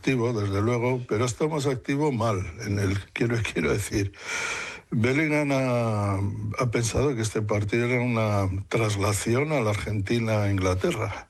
activo, desde luego, pero estamos activos mal, quiero decir. Bellingham ha pensado que este partido era una traslación a la Argentina-Inglaterra.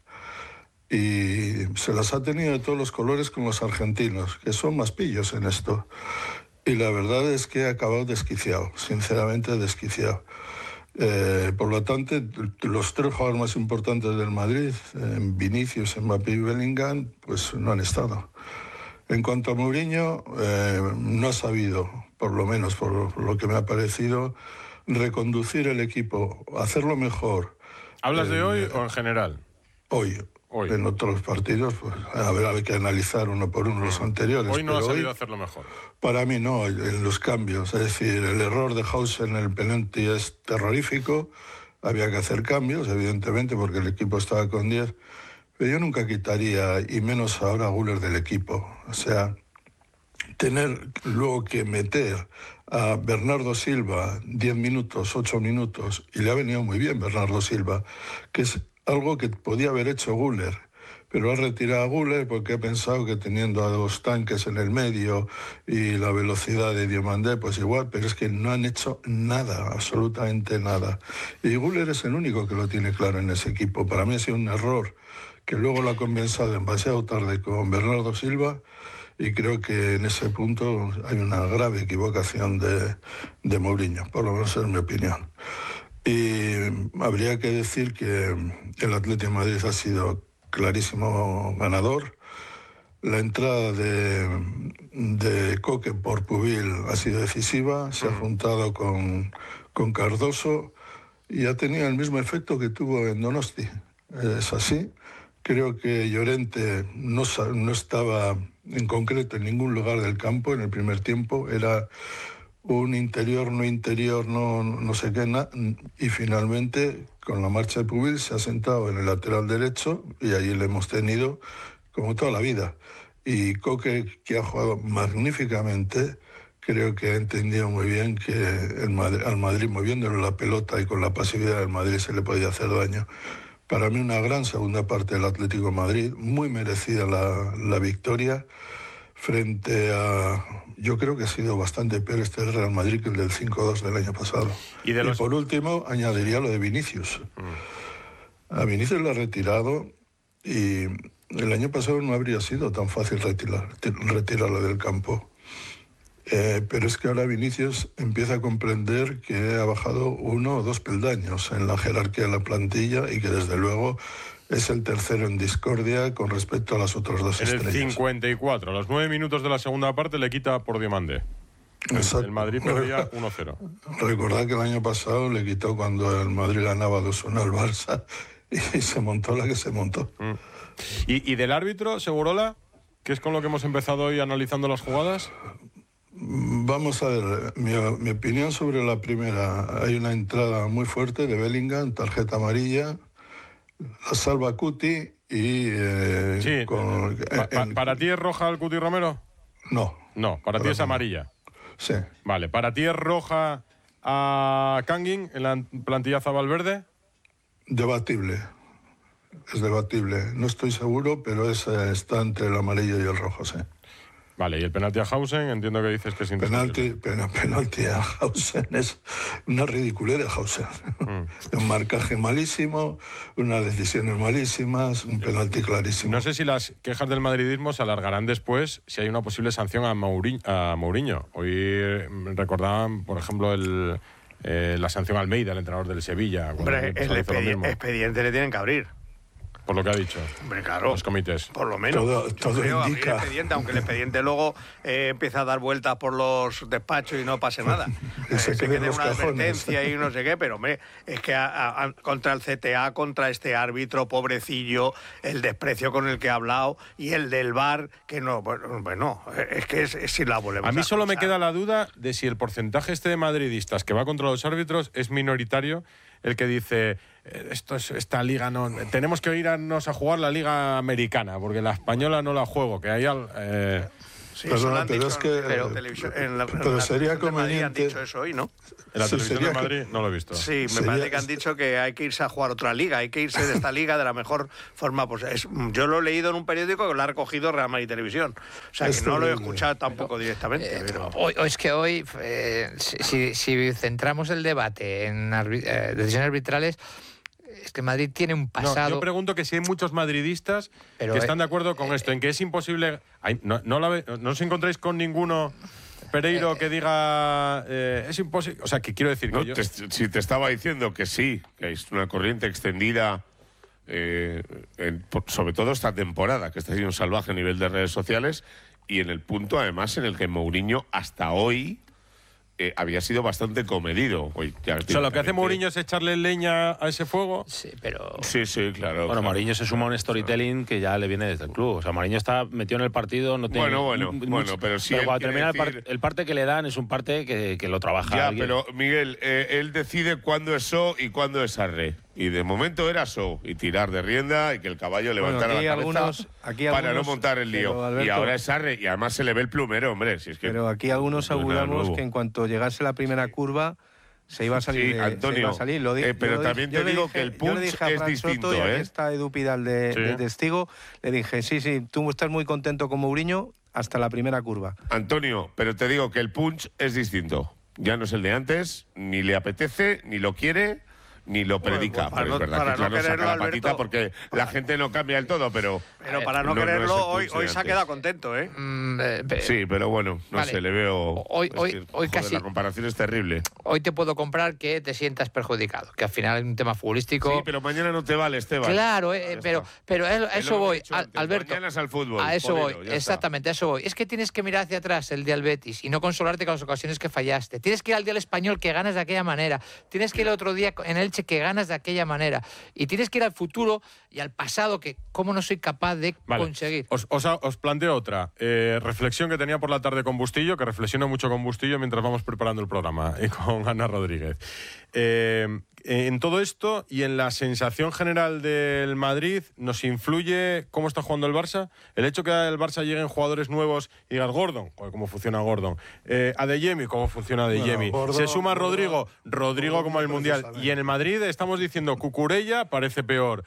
Y se las ha tenido de todos los colores con los argentinos, que son más pillos en esto. Y la verdad es que ha acabado desquiciado, sinceramente desquiciado. Por lo tanto, los tres jugadores más importantes del Madrid, Vinicius, Mbappé y Bellingham, pues no han estado. En cuanto a Mourinho, no ha sabido, por lo menos por lo que me ha parecido, reconducir el equipo, hacerlo mejor. ¿Hablas de hoy o en general? Hoy. En otros partidos, pues habrá que analizar uno por uno los anteriores. Hoy no ha sabido hacerlo mejor. Para mí no, en los cambios. Es decir, el error de Hausen en el penalti es terrorífico. Había que hacer cambios, evidentemente, porque el equipo estaba con 10. Pero yo nunca quitaría, y menos ahora, a Güler del equipo. O sea, tener luego que meter a Bernardo Silva 10 minutos, 8 minutos, y le ha venido muy bien Bernardo Silva, que es algo que podía haber hecho Güler, pero ha retirado a Güler porque ha pensado que teniendo a dos tanques en el medio y la velocidad de Diomandé, pues igual, pero es que no han hecho nada, absolutamente nada. Y Güler es el único que lo tiene claro en ese equipo. Para mí ha sido un error que luego lo ha compensado demasiado tarde con Bernardo Silva, y creo que en ese punto hay una grave equivocación de Mourinho, por lo menos es mi opinión. Y habría que decir que el Atlético de Madrid ha sido clarísimo ganador. La entrada de Coque por Pubil ha sido decisiva, se ha juntado con Cardoso y ha tenido el mismo efecto que tuvo en Donosti. Es así. Creo que Llorente no estaba en concreto en ningún lugar del campo en el primer tiempo, era un interior, no sé qué, y finalmente con la marcha de Pubil se ha sentado en el lateral derecho y allí le hemos tenido como toda la vida. Y Coque, que ha jugado magníficamente, creo que ha entendido muy bien que al Madrid, moviéndole la pelota y con la pasividad del Madrid, se le podía hacer daño. Para mí una gran segunda parte del Atlético de Madrid, muy merecida la victoria, frente a... Yo creo que ha sido bastante peor este Real Madrid que el del 5-2 del año pasado. Y por último, añadiría lo de Vinicius. A Vinicius lo ha retirado y el año pasado no habría sido tan fácil retirarlo del campo. Pero es que ahora Vinicius empieza a comprender que ha bajado 1 o 2 peldaños en la jerarquía de la plantilla y que desde luego es el tercero en discordia con respecto a las otras dos estrellas. En el 54, a los 9 minutos de la segunda parte, le quita por Diomandé. El Madrid perdía 1-0. Recordad que el año pasado le quitó cuando el Madrid ganaba 2-1 al Barça y se montó la que se montó. ¿Y del árbitro, Segurola, que es con lo que hemos empezado hoy analizando las jugadas? Vamos a ver, mi opinión sobre la primera. Hay una entrada muy fuerte de Bellingham, tarjeta amarilla, la salva Cuti y... sí, ¿para ti es roja el Cuti Romero? No. No, para ti es amarilla. Sí. Vale, ¿para ti es roja a Kangin en la plantillaza Valverde? Debatible. Es debatible. No estoy seguro, pero está entre el amarillo y el rojo, sí. Vale, y el penalti a Hausen, entiendo que dices que es indiscutible. Penalti a Hausen es una ridiculez de Hausen. Un marcaje malísimo, unas decisiones malísimas, un penalti clarísimo. No sé si las quejas del madridismo se alargarán después si hay una posible sanción a Mourinho. Hoy recordaban, por ejemplo, la sanción a Almeida, el entrenador del Sevilla. Hombre, el expediente le tienen que abrir. Por lo que ha dicho. Hombre, claro. Los comités. Por lo menos. Todo creo, indica. Aunque el expediente luego empieza a dar vueltas por los despachos y no pase nada. Se quede una advertencia y no sé qué, pero hombre, es que contra el CTA, contra este árbitro, pobrecillo, el desprecio con el que ha hablado y el del VAR, que no, bueno, es que es si la volvemos a mí solo me queda la duda de si el porcentaje de madridistas que va contra los árbitros es minoritario, el que dice esta liga no, tenemos que irnos a jugar la liga americana porque la española no la juego, que hay Sí, Perdona, eso lo han pero dicho es que- en la televisión, pero sería televisión de Madrid han conveniente- dicho eso hoy, ¿no? En la Sí, televisión sería de Madrid no lo he visto. Sí, me Sería- parece que han dicho que hay que irse a jugar otra liga, hay que irse de esta liga de la mejor forma posible. Yo lo he leído en un periódico que lo ha recogido Real Madrid Televisión. O sea, Es que no lo he terrible. escuchado tampoco directamente. Pero... Es que hoy, si centramos el debate en decisiones arbitrales, es que Madrid tiene un No, pasado... yo pregunto que si hay muchos madridistas Pero, que están de acuerdo con esto, en que es imposible... ¿No os encontráis con ninguno, Pereiro, que diga es imposible? O sea, que quiero decir que No, yo... si te estaba diciendo que sí, que es una corriente extendida, sobre todo esta temporada, que está siendo salvaje a nivel de redes sociales, y en el punto, además, en el que Mourinho hasta hoy había sido bastante comedido. O sea, lo que hace Mourinho es echarle leña a ese fuego. Sí, pero... Sí, claro. Bueno, claro. Mourinho se suma a un storytelling que ya le viene desde el club. O sea, Mourinho está metido en el partido, no tiene... Bueno, pero sí él cuando quiere termina decir- el parte que le dan es un parte que lo trabaja Ya, alguien. pero Miguel, él decide cuándo es so y cuándo es arre. Y de momento era so, y tirar de rienda y que el caballo levantara aquí la cabeza aquí para no algunos- montar el lío. pero, Alberto, y ahora es arre, y además se le ve el plumero, hombre. Si es que Pero aquí algunos no es nada auguramos nuevo. que en cuanto llegase la primera curva se iba a salir. Sí, Antonio, se iba a salir. pero yo también te yo le digo dije- que el yo punch le dije a es Fran distinto, Soto, y aquí ¿eh? está Edu Pidal de testigo. Le dije, sí, tú estás muy contento con Mourinho hasta la primera curva. Antonio, pero te digo que el punch es distinto. Ya no es el de antes, ni le apetece, ni lo quiere, ni lo predica. pues para Pero no- es verdad para que no claro, saca quererlo, la Alberto, patita porque la gente no cambia del todo, pero para no no es el quererlo, hoy punch de se ha antes. quedado contento, ¿eh? Sí, pero bueno, no Vale. sé, le veo... Hoy es que, joder, casi- la comparación es terrible. Hoy te puedo comprar que te sientas perjudicado, que al final es un tema futbolístico. Sí, pero mañana no te vale, Esteban. Claro, Ya pero a Es lo eso que voy, he dicho antes, Alberto. mañana es al fútbol, A eso jodero, voy, ya está. exactamente, a eso voy. Es que tienes que mirar hacia atrás el día del Betis y no consolarte con las ocasiones que fallaste. Tienes que ir al día del Español que ganas de aquella manera. Tienes que ir el otro día en Elche que ganas de aquella manera. Y tienes que ir al futuro y al pasado que cómo no soy capaz de Vale. conseguir. Os planteo otra reflexión que tenía por la tarde con Bustillo, que reflexiono mucho con Bustillo mientras vamos preparando el programa, y con Ana Rodríguez. En todo esto y en la sensación general del Madrid, ¿nos influye cómo está jugando el Barça? El hecho que al Barça lleguen jugadores nuevos y digas Gordon, joder, ¿cómo funciona Gordon? Adeyemi, ¿cómo funciona Adeyemi? Bueno, Se suma Gordon, Rodrigo como en el Mundial. Y en el Madrid estamos diciendo Cucurella parece peor.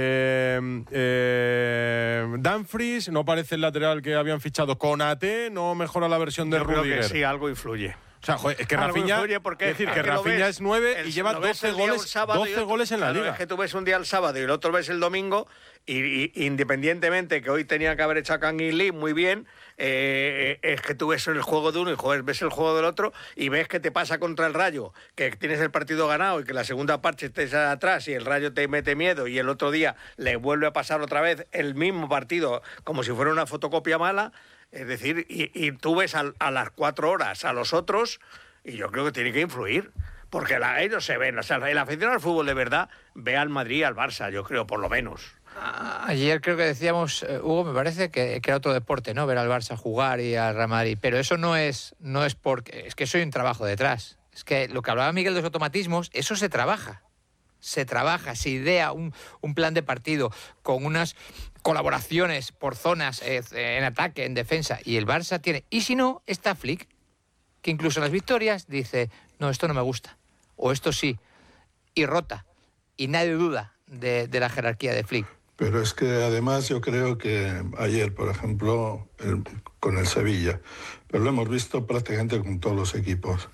Dumfries no parece el lateral que habían fichado. Konate no mejora la versión de Yo creo Rudiger. que sí, algo influye. O sea, joder, es que Algo Rafinha, influye porque es decir, que es que lo Rafinha ves, es 9 y lleva lo ves 12 el día un goles, sábado y 12 otro- goles en la claro, liga. Es que tú ves un día el sábado y el otro ves el domingo y independientemente que hoy tenía que haber hecho a Kangin Lee muy bien, es que tú ves el juego de uno y joder, ves el juego del otro y ves que te pasa contra el Rayo, que tienes el partido ganado y que la segunda parte estés atrás y el Rayo te mete miedo y el otro día le vuelve a pasar otra vez el mismo partido como si fuera una fotocopia mala. Es decir, y tú ves a las 4 horas a los otros y yo creo que tiene que influir. Porque ellos se ven, o sea, el aficionado al fútbol de verdad ve al Madrid y al Barça, yo creo, por lo menos. Ayer creo que decíamos, Hugo, me parece que era otro deporte, ¿no? Ver al Barça jugar y al Real Madrid. Pero eso no es porque... Es que eso hay un trabajo detrás. Es que lo que hablaba Miguel de los automatismos, eso se trabaja. Se trabaja, se idea un plan de partido con unas colaboraciones por zonas en ataque, en defensa. Y el Barça tiene... Y si no, está Flick, que incluso en las victorias dice, no, esto no me gusta. O esto sí. Y rota. Y nadie duda de la jerarquía de Flick. Pero es que además yo creo que ayer, por ejemplo, con el Sevilla, pero lo hemos visto prácticamente con todos los equipos.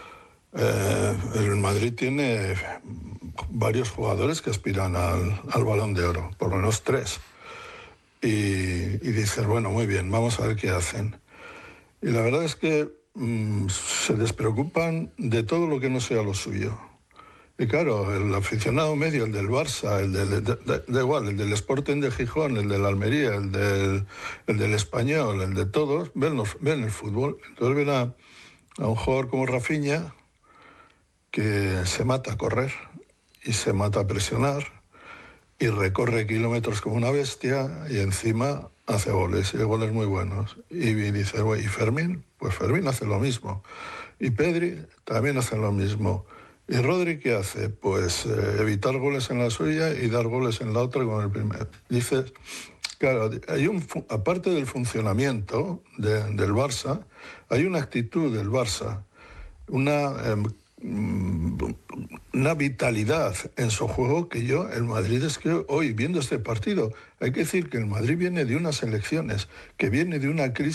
El Madrid tiene varios jugadores que aspiran al Balón de Oro, por lo menos 3. Y dices, bueno, muy bien, vamos a ver qué hacen. Y la verdad es que se despreocupan de todo lo que no sea lo suyo. Y claro, el aficionado medio, el del Barça, da igual, el del Sporting de Gijón, el del Almería, el del Español, el de todos, ven el fútbol. Entonces ven a un jugador como Rafinha que se mata a correr y se mata a presionar y recorre kilómetros como una bestia y encima hace goles, y goles muy buenos. Y dice, güey, ¿y Fermín? Pues Fermín hace lo mismo. Y Pedri también hace lo mismo. ¿Y Rodri qué hace? Pues evitar goles en la suya y dar goles en la otra con el primero. Dices, Claro, aparte del funcionamiento del Barça, hay una actitud del Barça, una vitalidad en su juego que el Madrid es que hoy, viendo este partido, hay que decir que el Madrid viene de unas elecciones, que viene de una crisis